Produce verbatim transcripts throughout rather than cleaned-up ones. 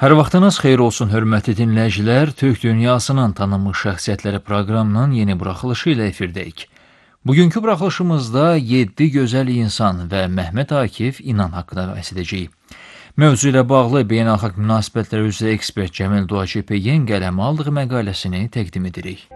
Hər vaxtınız xeyir olsun, hörmətli dinləyicilər. Türk dünyasının tanınmış şəxsiyyətləri proqramının yeni buraxılışı ilə efirdəyik. Bugünkü buraxılışımızda yeddi gözəl insan və Mehmet Akif İnan haqqında bəhs edəcəyik. Mövzu ilə bağlı beynəlxalq münasibətlər üzrə ekspert Cəmil Doğaçepeyin qələmə aldığı məqaləsini təqdim edirik.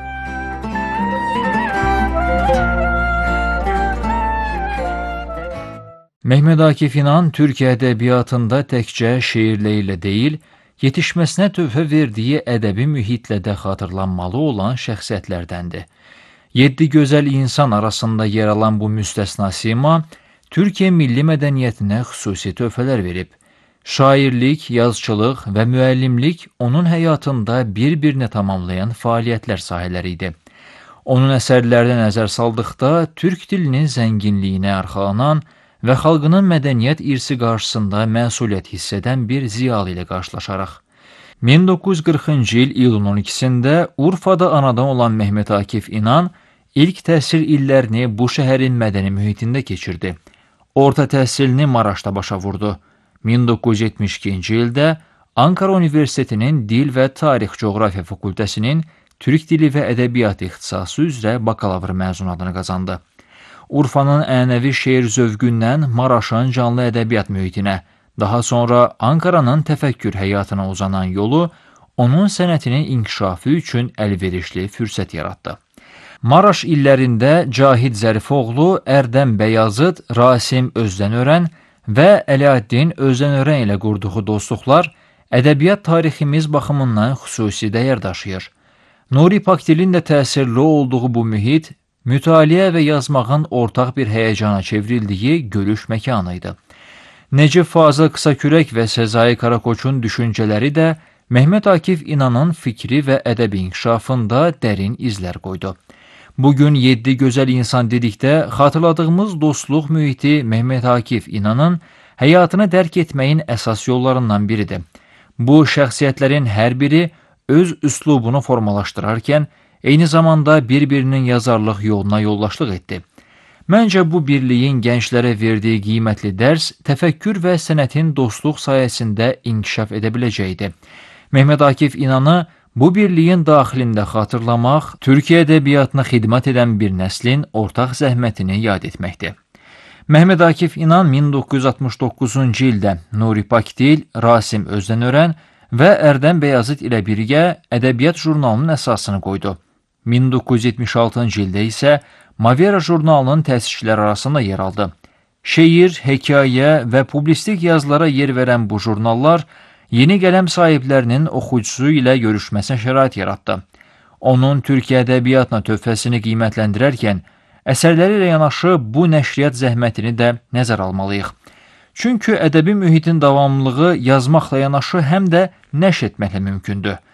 Mehmet Akif İnan, Türkiyə ədəbiyyatında təkcə şeirlərlə deyil, yetişməsinə töhfə verdiyi ədəbi mühitlə də xatırlanmalı olan şəxsiyyətlərdəndir. Yeddi gözəl insan arasında yer alan bu müstəsna sima, Türkiyə milli mədəniyyətinə xüsusi töhfələr verib. Şairlik, yazıçılıq və müəllimlik onun həyatında bir-birini tamamlayan fəaliyyətlər sahələri idi. Onun əsərlərinə nəzər saldıqda, Türk dilinin zənginliyinə arxalanan və xalqının mədəniyyət irsi qarşısında məsuliyyət hiss edən bir ziyalı ilə qarşılaşaraq. min doqquz yüz qırxıncı il iyulun on ikisində Urfada anadan olan Mehmet Akif İnan ilk təhsil illərini bu şəhərin mədəni mühitində keçirdi. Orta təhsilini Maraşda başa vurdu. min doqquz yüz yetmiş ikinci ildə Ankara Universitetinin Dil və Tarix Coğrafiya Fakültəsinin Türk dili və ədəbiyyatı ixtisası üzrə bakalavr məzun adını qazandı. Urfanın ənənəvi şeir zövqündən Maraşın canlı ədəbiyyat mühitinə, daha sonra Ankaranın təfəkkür həyatına uzanan yolu onun sənətinin inkişafı üçün əlverişli fürsət yaratdı. Maraş illərində Cahid Zərifoğlu, Ərdəm Bəyazıt, Rasim Özdənörən və Əliəddin Özdənörən ilə qurduğu dostluqlar ədəbiyyat tariximiz baxımından xüsusi dəyər daşıyır. Nuri Pakdilin də təsirli olduğu bu mühit, mütaliə və yazmağın ortaq bir həyəcana çevrildiyi görüş məkanı idi. Necib Fazıl Qısakürək və Sezai Karakoçun düşüncələri də Mehmet Akif İnanın fikri və ədəbi inkişafında dərin izlər qoydu. Bugün yeddi gözəl insan dedikdə xatırladığımız dostluq mühiti Mehmet Akif İnanın həyatını dərk etməyin əsas yollarından biridir. Bu şəxsiyyətlərin hər biri öz üslubunu formalaşdırarkən, eyni zamanda bir-birinin yazarlıq yoluna yoldaşlıq etdi. Məncə bu birliyin gənclərə verdiyi qiymətli dərs təfəkkür və sənətin dostluq sayəsində inkişaf edə biləcəkdir. Mehmet Akif İnanı bu birliyin daxilində xatırlamaq, Türkiyə ədəbiyyatına xidmət edən bir nəslin ortaq zəhmətini yad etməkdir. Mehmet Akif İnan min doqquz yüz altmış doqquzuncu ildə Nuri Pakdil, Rasim Özdənörən və Ərdəm Bəyazıt ilə birgə ədəbiyyat jurnalının əsasını qoydu. min doqquz yüz yetmiş altıncı ildə isə Mavera jurnalının təsisçiləri arasında yer aldı. Şeir, hekayə və publistik yazılara yer verən bu jurnallar yeni qələm sahiblərinin oxucusu ilə görüşməsinə şərait yaratdı. Onun Türkiyə ədəbiyyatına töhfəsini qiymətləndirərkən, əsərləri ilə yanaşı bu nəşriyyat zəhmətini də nəzər almalıyıq. Çünki ədəbi mühitin davamlılığı yazmaqla yanaşı həm də nəşr etməklə mümkündür.